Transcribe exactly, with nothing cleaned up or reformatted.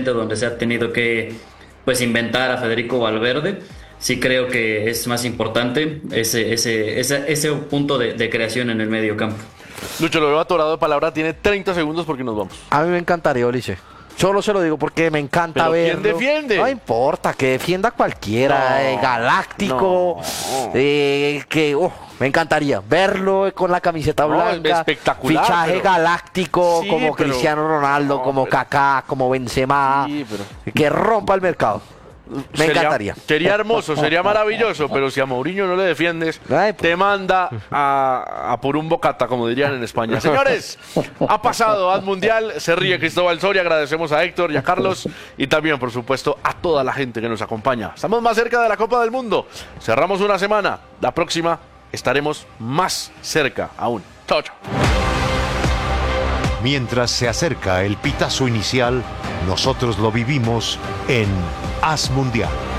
diferente donde se ha tenido que pues inventar a Federico Valverde. Sí creo que es más importante ese, ese, ese, ese punto de, de creación en el medio campo. Lucho, lo veo atorado de palabra, tiene treinta segundos porque nos vamos. A mí me encantaría, Ulises. Solo se lo digo porque me encanta ¿Pero quién verlo. defiende? No importa, que defienda cualquiera, No, eh, galáctico, no. eh, que oh, me encantaría verlo con la camiseta No, blanca, espectacular, fichaje pero- galáctico Sí, como pero- Cristiano Ronaldo, no, como pero- Kaká, como Benzema, Sí, pero- que rompa el mercado. Me Sería- encantaría. Sería hermoso, sería maravilloso, pero si a Mourinho no le defiendes, Ay, pues. te manda a, a por un bocata, como dirían en España. Señores, ha pasado al Mundial, se ríe Cristóbal Soria, agradecemos a Héctor y a Carlos y también, por supuesto, a toda la gente que nos acompaña. Estamos más cerca de la Copa del Mundo, cerramos una semana, la próxima estaremos más cerca aún. Chao, chao. Mientras se acerca el pitazo inicial, nosotros lo vivimos en Haz Mundial.